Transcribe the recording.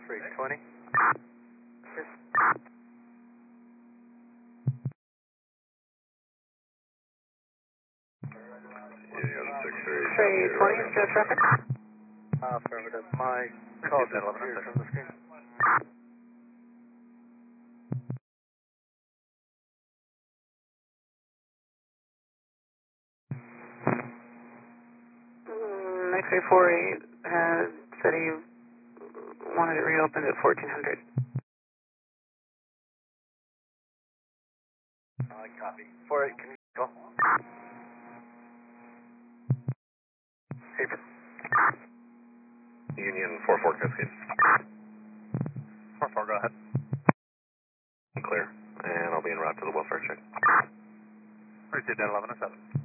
320. Trade 20, show traffic. Affirmative. My call disappeared from the screen. X-ray 48 had said he wanted it reopened at 1400. Copy. 48, can you go? Paper. Union 44 Cascade. 44, go ahead. I'm clear, and I'll be en route to the welfare check. Received at 1107.